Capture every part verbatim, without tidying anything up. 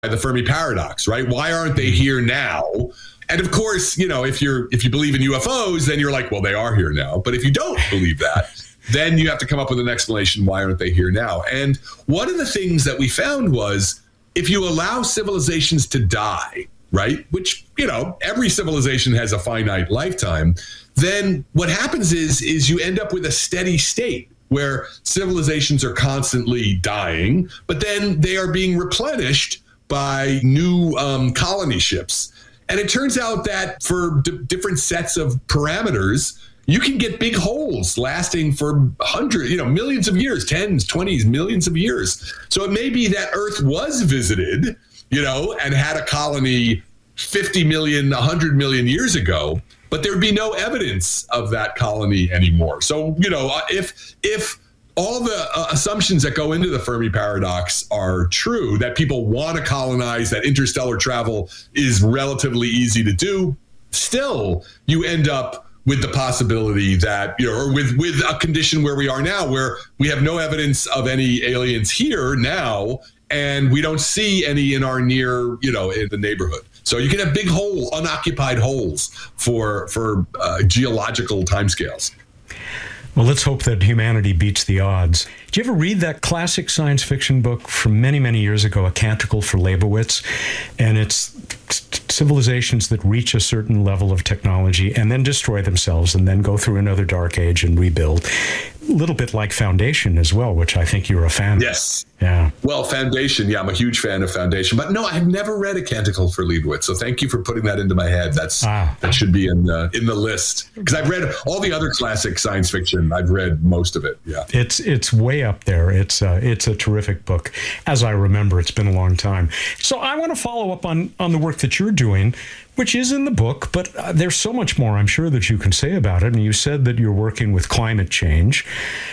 the Fermi paradox, right? Why aren't they here now? And of course, you know, if you're if you believe in U F Os, then you're like, well, they are here now. But if you don't believe that, then you have to come up with an explanation. Why aren't they here now? And one of the things that we found was if you allow civilizations to die, right, which, you know, every civilization has a finite lifetime, then what happens is is you end up with a steady state where civilizations are constantly dying, but then they are being replenished by new um, colony ships. And it turns out that for d- different sets of parameters, you can get big holes lasting for hundreds, you know, millions of years, tens, twenties, millions of years. So it may be that Earth was visited, you know, and had a colony fifty million, one hundred million years ago, but there'd be no evidence of that colony anymore. So, you know, if if all the uh, assumptions that go into the Fermi paradox are true, that people want to colonize, that interstellar travel is relatively easy to do, still you end up with the possibility that, you know, or with, with a condition where we are now, where we have no evidence of any aliens here now, and we don't see any in our near, you know, in the neighborhood. So you can have big hole, unoccupied holes for, for uh, geological timescales. Well, let's hope that humanity beats the odds. Did you ever read that classic science fiction book from many, many years ago, A Canticle for Leibowitz? And it's civilizations that reach a certain level of technology and then destroy themselves and then go through another dark age and rebuild. A little bit like Foundation as well, which I think you're a fan of. Yes. Yeah. Well, Foundation, yeah, I'm a huge fan of Foundation. But no, I've never read A Canticle for Leibowitz. So thank you for putting that into my head. That's ah. That should be in the in the list. Because I've read all the other classic science fiction. I've read most of it. Yeah. It's it's way up there. It's uh, it's a terrific book. As I remember, it's been a long time. So I want to follow up on, on the work that you're doing, which is in the book, but uh, there's so much more I'm sure that you can say about it. And you said that you're working with climate change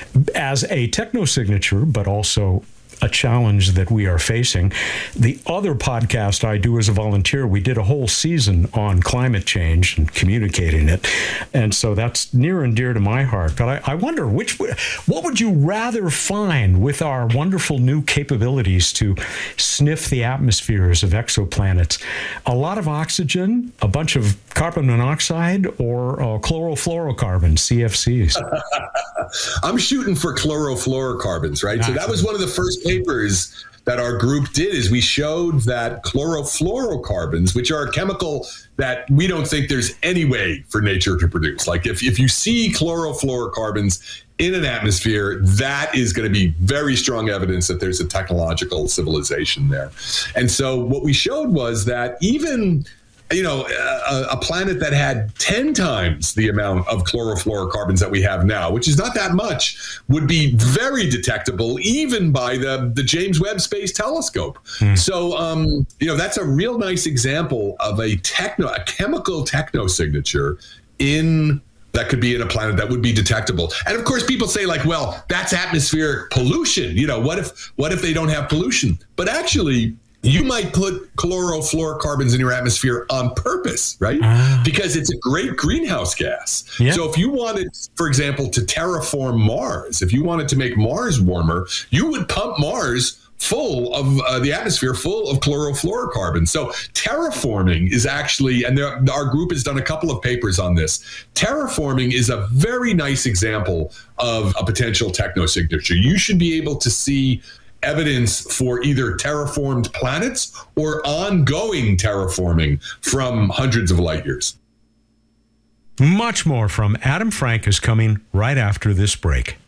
as a technosignature, but also a challenge that we are facing. The other podcast I do as a volunteer, we did a whole season on climate change and communicating it. And so that's near and dear to my heart. But I, I wonder, which what would you rather find with our wonderful new capabilities to sniff the atmospheres of exoplanets? A lot of oxygen, a bunch of carbon monoxide, or uh, chlorofluorocarbons, C F Cs? I'm shooting for chlorofluorocarbons, right? Excellent. So that was one of the first papers that our group did, is we showed that chlorofluorocarbons, which are a chemical that we don't think there's any way for nature to produce. Like if, if you see chlorofluorocarbons in an atmosphere, that is going to be very strong evidence that there's a technological civilization there. And so what we showed was that even, you know, a, a planet that had ten times the amount of chlorofluorocarbons that we have now, which is not that much, would be very detectable even by the, the James Webb Space Telescope. Hmm. So, um, you know, that's a real nice example of a techno, a chemical technosignature in that could be in a planet that would be detectable. And of course, people say like, well, that's atmospheric pollution. You know, what if what if they don't have pollution? But actually, you might put chlorofluorocarbons in your atmosphere on purpose, right? Ah. Because it's a great greenhouse gas. Yeah. So if you wanted, for example, to terraform Mars, if you wanted to make Mars warmer, you would pump Mars full of uh, the atmosphere full of chlorofluorocarbons. So terraforming is actually, and there, our group has done a couple of papers on this. Terraforming is a very nice example of a potential technosignature. You should be able to see evidence for either terraformed planets or ongoing terraforming from hundreds of light years. Much more from Adam Frank is coming right after this break.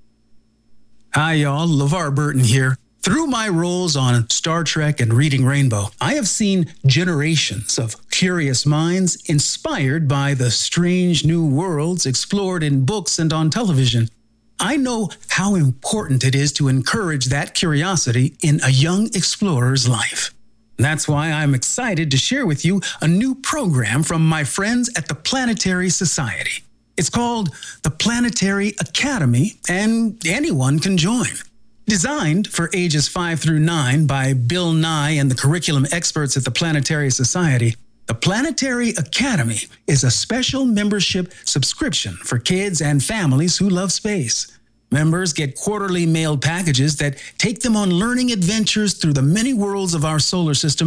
Hi, y'all. LeVar Burton here. Through my roles on Star Trek and Reading Rainbow, I have seen generations of curious minds inspired by the strange new worlds explored in books and on television. I know how important it is to encourage that curiosity in a young explorer's life. That's why I'm excited to share with you a new program from my friends at the Planetary Society. It's called the Planetary Academy, and anyone can join. Designed for ages five through nine by Bill Nye and the curriculum experts at the Planetary Society, the Planetary Academy is a special membership subscription for kids and families who love space. Members get quarterly mailed packages that take them on learning adventures through the many worlds of our solar system